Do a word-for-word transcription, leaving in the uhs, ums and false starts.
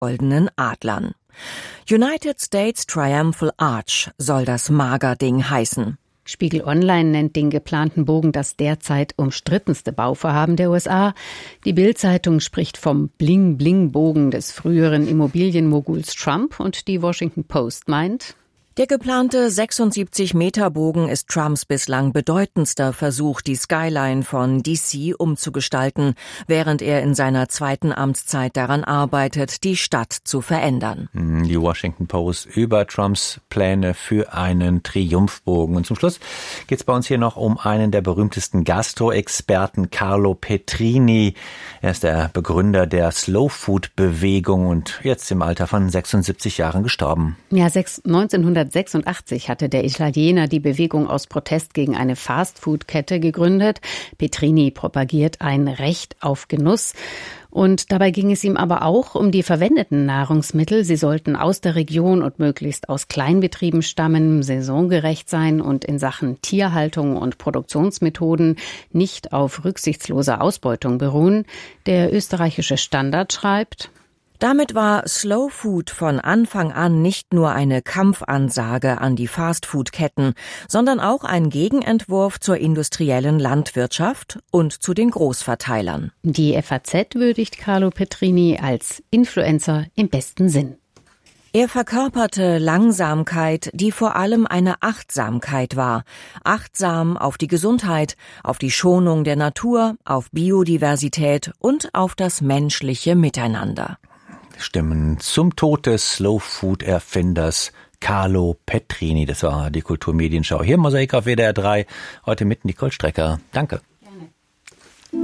goldenen Adlern. United States Triumphal Arch soll das Magerding heißen. Spiegel Online nennt den geplanten Bogen das derzeit umstrittenste Bauvorhaben der U S A. Die Bild-Zeitung spricht vom Bling-Bling-Bogen des früheren Immobilienmoguls Trump und die Washington Post meint: Der geplante sechsundsiebzig Meter Bogen ist Trumps bislang bedeutendster Versuch, die Skyline von D C umzugestalten, während er in seiner zweiten Amtszeit daran arbeitet, die Stadt zu verändern. Die Washington Post über Trumps Pläne für einen Triumphbogen. Und zum Schluss geht es bei uns hier noch um einen der berühmtesten Gastro-Experten, Carlo Petrini. Er ist der Begründer der Slow-Food-Bewegung und jetzt im Alter von sechsundsiebzig Jahren gestorben. Ja, neunzehnhundertsechsundachtzig hatte der Italiener die Bewegung aus Protest gegen eine Fast-Food-Kette gegründet. Petrini propagiert ein Recht auf Genuss. Und dabei ging es ihm aber auch um die verwendeten Nahrungsmittel. Sie sollten aus der Region und möglichst aus Kleinbetrieben stammen, saisongerecht sein und in Sachen Tierhaltung und Produktionsmethoden nicht auf rücksichtsloser Ausbeutung beruhen. Der österreichische Standard schreibt: Damit war Slow Food von Anfang an nicht nur eine Kampfansage an die Fastfood-Ketten, sondern auch ein Gegenentwurf zur industriellen Landwirtschaft und zu den Großverteilern. Die F A Z würdigt Carlo Petrini als Influencer im besten Sinn. Er verkörperte Langsamkeit, die vor allem eine Achtsamkeit war. Achtsam auf die Gesundheit, auf die Schonung der Natur, auf Biodiversität und auf das menschliche Miteinander. Stimmen zum Tod des Slow-Food-Erfinders Carlo Petrini. Das war die Kulturmedienschau hier im Mosaik auf W D R drei. Heute mit Nicole Strecker. Danke.